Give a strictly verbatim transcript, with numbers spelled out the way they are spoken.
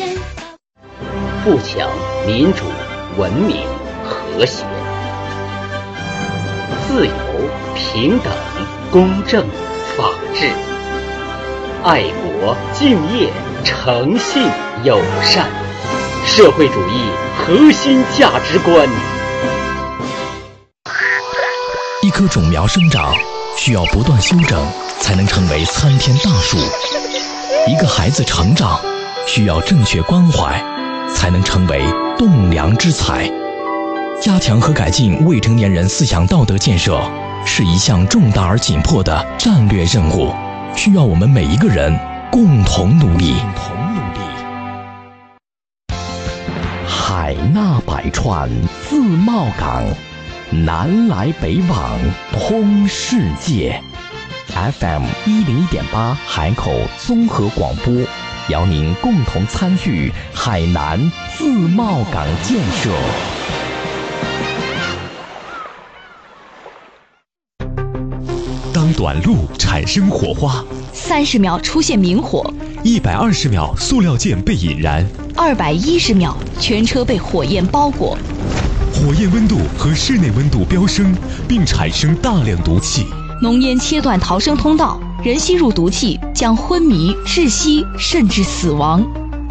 富强、民主、文明、和谐；自由、平等、公正、法治；爱国、敬业、诚信、友善；社会主义核心价值观。 一棵种苗生长需要不断修整，才能成为参天大树；一个孩子成长需要正确关怀，才能成为栋梁之才。加强和改进未成年人思想道德建设是一项重大而紧迫的战略任务，需要我们每一个人共同努力。海纳百川，自贸港，南来北往，通世界。F M 一零一点八海口综合广播，邀您共同参与海南自贸港建设。当短路产生火花， 三十秒出现明火， 一百二十秒塑料件被引燃， 二百一十秒全车被火焰包裹。 火焰温度和室内温度飙升，并产生大量毒气。 浓烟切断逃生通道，人吸入毒气将昏迷、窒息，甚至死亡。